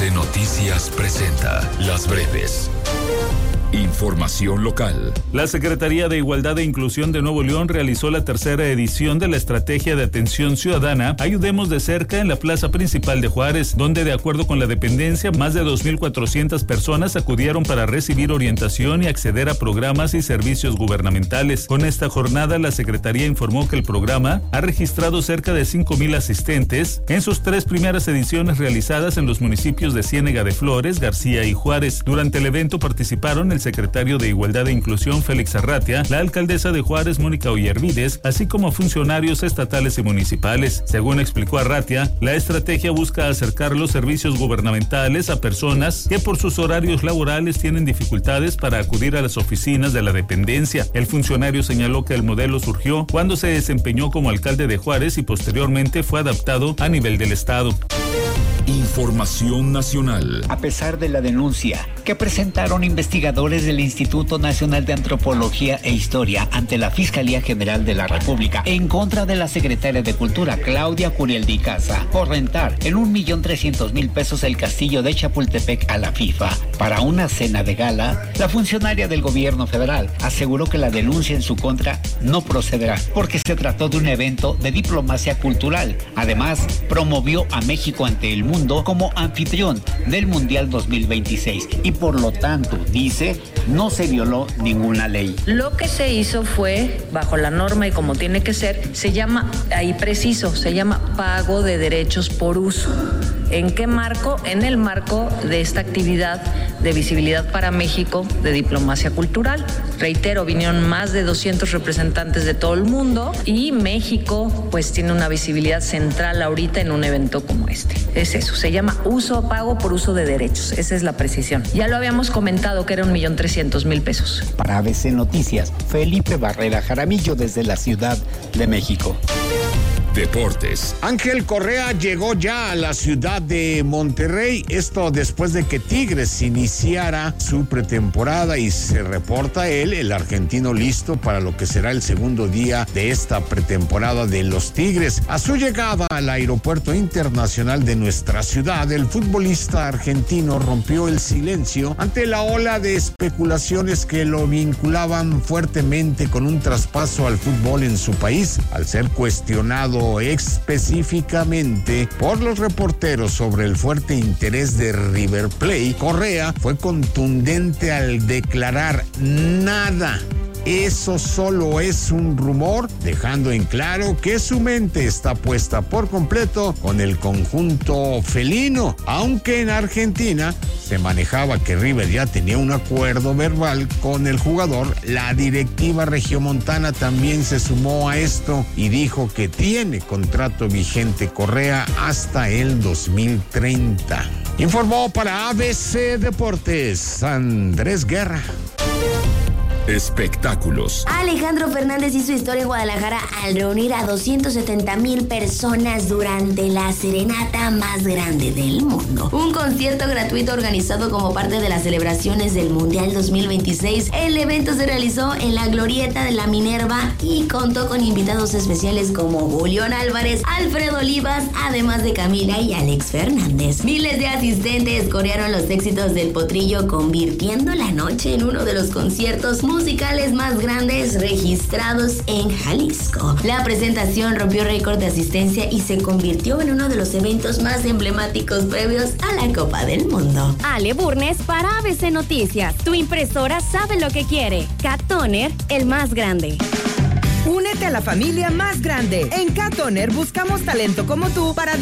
ABC Noticias presenta Las Breves. Información local. La Secretaría de Igualdad e Inclusión de Nuevo León realizó la tercera edición de la Estrategia de Atención Ciudadana Ayudemos de Cerca en la plaza principal de Juárez, donde de acuerdo con la dependencia, más de 2,400 personas acudieron para recibir orientación y acceder a programas y servicios gubernamentales. Con esta jornada, la Secretaría informó que el programa ha registrado cerca de 5,000 asistentes en sus 3 primeras ediciones realizadas en los municipios de Ciénega de Flores, García y Juárez. Durante el evento participaron el secretario de Igualdad e Inclusión Félix Arratia, la alcaldesa de Juárez Mónica Ollervides, así como funcionarios estatales y municipales. Según explicó Arratia, la estrategia busca acercar los servicios gubernamentales a personas que por sus horarios laborales tienen dificultades para acudir a las oficinas de la dependencia. El funcionario señaló que el modelo surgió cuando se desempeñó como alcalde de Juárez y posteriormente fue adaptado a nivel del estado. Información nacional. A pesar de la denuncia que presentaron investigadores del Instituto Nacional de Antropología e Historia ante la Fiscalía General de la República en contra de la secretaria de Cultura, Claudia Curiel de Icaza, por rentar en 1,300,000 pesos el castillo de Chapultepec a la FIFA para una cena de gala, la funcionaria del gobierno federal aseguró que la denuncia en su contra no procederá porque se trató de un evento de diplomacia cultural. Además, promovió a México ante el mundo como anfitrión del Mundial 2026 y por lo tanto, dice, no se violó ninguna ley. Lo que se hizo fue, bajo la norma y como tiene que ser, se llama, ahí preciso, se llama pago de derechos por uso. ¿En qué marco? En el marco de esta actividad de visibilidad para México de diplomacia cultural. Reitero, vinieron más de 200 representantes de todo el mundo y México pues tiene una visibilidad central ahorita en un evento como este. Es eso, se llama pago por uso de derechos, esa es la precisión. Ya lo habíamos comentado que era 1,300,000 pesos. Para ABC Noticias, Felipe Barrera Jaramillo desde la Ciudad de México. Deportes. Ángel Correa llegó ya a la ciudad de Monterrey, esto después de que Tigres iniciara su pretemporada y se reporta el argentino listo para lo que será el segundo día de esta pretemporada de los Tigres. A su llegada al aeropuerto internacional de nuestra ciudad, el futbolista argentino rompió el silencio ante la ola de especulaciones que lo vinculaban fuertemente con un traspaso al fútbol en su país, al ser cuestionado específicamente por los reporteros sobre el fuerte interés de River Plate. Correa fue contundente al declarar: nada. Eso solo es un rumor, dejando en claro que su mente está puesta por completo con el conjunto felino, aunque en Argentina se manejaba que River ya tenía un acuerdo verbal con el jugador. La directiva regiomontana también se sumó a esto y dijo que tiene contrato vigente Correa hasta el 2030. Informó para ABC Deportes Andrés Guerra. Espectáculos. Alejandro Fernández hizo historia en Guadalajara al reunir a 270,000 personas durante la serenata más grande del mundo. Un concierto gratuito organizado como parte de las celebraciones del Mundial 2026. El evento se realizó en la Glorieta de la Minerva y contó con invitados especiales como Julián Álvarez, Alfredo Olivas, además de Camila y Alex Fernández. Miles de asistentes corearon los éxitos del Potrillo, convirtiendo la noche en uno de los conciertos musicales más grandes registrados en Jalisco. La presentación rompió récord de asistencia y se convirtió en uno de los eventos más emblemáticos previos a la Copa del Mundo. Ale Burnes para ABC Noticias. Tu impresora sabe lo que quiere. Cat Toner, el más grande. Únete a la familia más grande. En Cat Toner buscamos talento como tú para